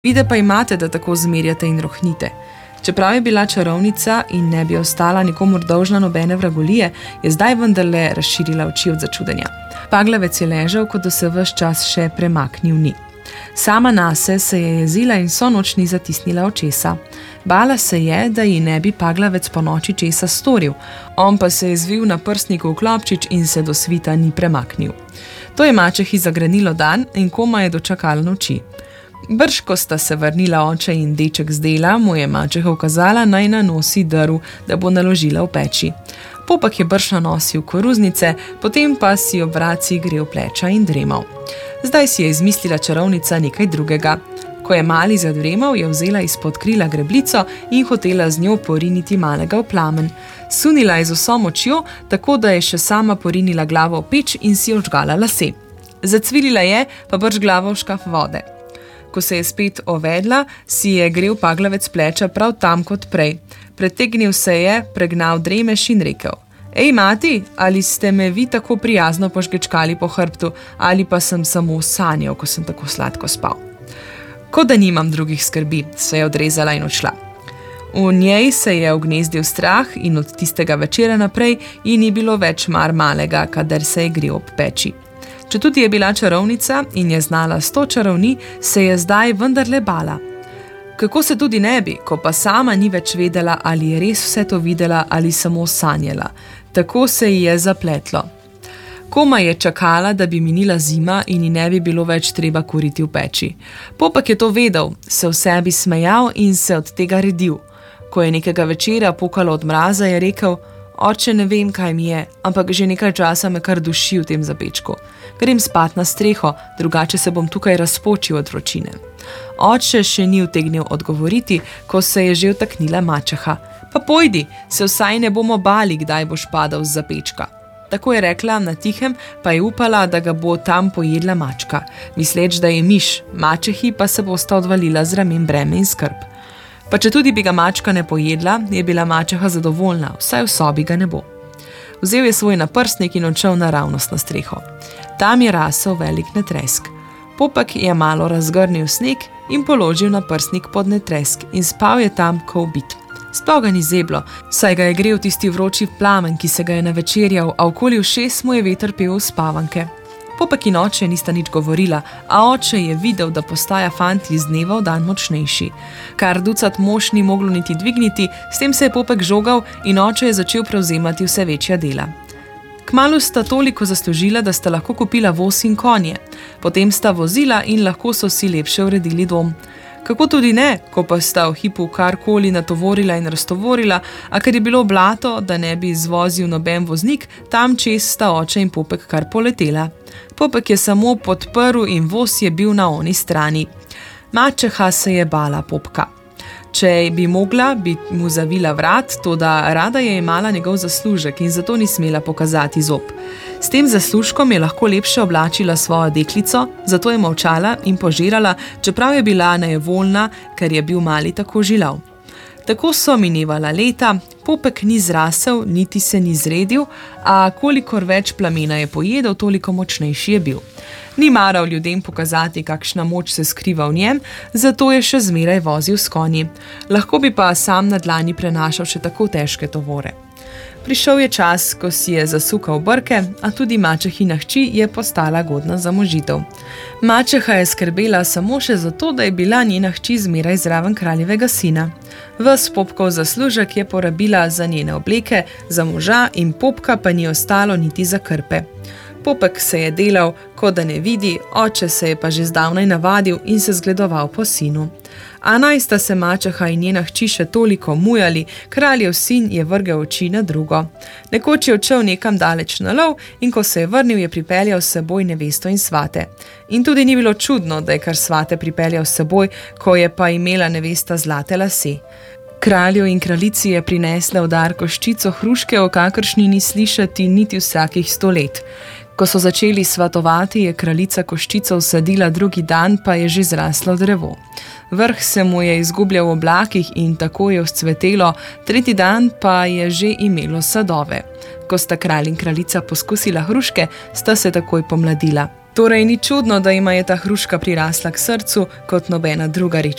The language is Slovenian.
Vide pa imate, da tako zmerjate in rohnite. Čeprav je bila čarovnica in ne bi ostala nikomur dolžna nobene vragolije, je zdaj vendarle razširila oči od začudenja. Paglavec je ležal, kot da se ves čas še premaknil ni. Sama nase se je jezila in vso noč ni zatisnila očesa. Bala se je, da ji ne bi Paglavec po noči česa storil, on pa se je zvil na prstnikov klopčič in se do svita ni premaknil. To je mačehi zagrenilo dan in koma je dočakala noči. Brž, ko sta se vrnila oče in deček z dela, mu je mačeha ukazala, naj nanosi drv, da bo naložila v peči. Popek je brž nanosil koruznice, potem pa si ob vratci grel pleča in dremal. Zdaj si je izmislila čarovnica nekaj drugega. Ko je mali zadremal, je vzela izpod krila greblico in hotela z njo poriniti malega v plamen. Sunila je z vso močjo, tako da je še sama porinila glavo v peč in si ožgala lase. Zacvilila je, pa brž glavo v škaf vode. Ko se je spet ovedla, si je grel Paglavec pleča prav tam kot prej. Pretegnil se je, pregnal dremeš in rekel: Ej, mati, ali ste me vi tako prijazno požgečkali po hrbtu, ali pa sem samo sanjal, ko sem tako sladko spal? Ko da nimam drugih skrbi, se je odrezala in odšla. V njej se je ugnezdil strah in od tistega večera naprej ji ni bilo več mar malega, kadar se je grel ob peči. Četudi je bila čarovnica in je znala 100 čarovni, se je zdaj vendarle bala. Kako se tudi ne bi, ko pa sama ni več vedela, ali je res vse to videla ali samo sanjala. Tako se ji je zapletlo. Koma je čakala, da bi minila zima in ji ne bi bilo več treba kuriti v peči. Popek je to vedel, se v sebi smejal in se od tega redil. Ko je nekega večera pokalo od mraza, je rekel: Oče, ne vem, kaj mi je, ampak že nekaj časa me kar duši v tem zapečku. Grem spat na streho, drugače se bom tukaj razpočil od vročine. Oče še ni utegnil odgovoriti, ko se je že vtaknila mačeha. Pa pojdi, se vsaj ne bomo bali, kdaj boš padal z zapečka. Tako je rekla na tihem, pa je upala, da ga bo tam pojedla mačka, misleč, da je miš, mačehi pa se bosta odvalila z ramen breme in skrb. Pa če tudi bi ga mačka ne pojedla, je bila mačeha zadovoljna, vsaj v sobi ga ne bo. Vzel je svoj naprstnik in odšel naravnost na streho. Tam je rasel velik netresk. Popek je malo razgrnil sneg in položil naprstnik pod netresk in spal je tam, ko ubit. Sploh ga ni zeblo, saj ga je grel tisti vroči plamen, ki se ga je navečerjal, a okoli ušes mu je veter pel uspavanke. Popek in oče nista nič govorila, a oče je videl, da postaja fant iz dneva v dan močnejši. Kar ducat mož ni moglo niti dvigniti, s tem se je Popek žogal in oče je začel prevzemati vse večja dela. Kmalu sta toliko zaslužila, da sta lahko kupila voz in konje. Potem sta vozila in lahko so si lepše uredili dom. Kako tudi ne, ko pa sta v hipu karkoli natovorila in raztovorila, a ker je bilo blato, da ne bi izvozil noben voznik, tam čez sta oče in Popek kar poletela. Popek je samo podprl in voz je bil na oni strani. Mačeha se je bala Popka. Če bi mogla, bi mu zavila vrat, toda rada je imala njegov zaslužek in zato ni smela pokazati zob. S tem zaslužkom je lahko lepše oblačila svojo deklico, zato je molčala in požirala, čeprav je bila nejevoljna, ker je bil mali tako žilav. Tako so minevala leta, Popek ni zrasel, niti se ni zredil, a kolikor več plamena je pojedel, toliko močnejši je bil. Ni maral ljudem pokazati, kakšna moč se skriva v njem, zato je še zmeraj vozil s konji. Lahko bi pa sam na dlani prenašal še tako težke tovore. Prišel je čas, ko si je zasukal brke, a tudi mačehina hči je postala godna za možitev. Mačeha je skrbela samo še zato, da je bila njena hči zmeraj zraven kraljevega sina. Ves Popkov zaslužek je porabila za njene obleke, za moža in Popka pa ni ostalo niti za krpe. Popek se je delal, kot da ne vidi, oče se je pa že zdavnaj navadil in se zgledoval po sinu. A naj sta se mačeha in njena hči še toliko mujali, kraljev sin je vrgel oči na drugo. Nekoč je odšel nekam daleč na lov in ko se je vrnil, je pripeljal s seboj nevesto in svate. In tudi ni bilo čudno, da je kar svate pripeljal s seboj, ko je pa imela nevesta zlate lase. Kralju in kraljici je prinesla v dar koščico hruške, o kakršni ni slišati niti vsakih 100 let. Ko so začeli svatovati, je kraljica koščico vsadila, drugi dan pa je že zraslo drevo. Vrh se mu je izgubljal v oblakih in tako je vzcvetelo, tretji dan pa je že imelo sadove. Ko sta kralj in kraljica poskusila hruške, sta se takoj pomladila. Torej ni čudno, da ima je ta hruška prirasla k srcu kot nobena druga reč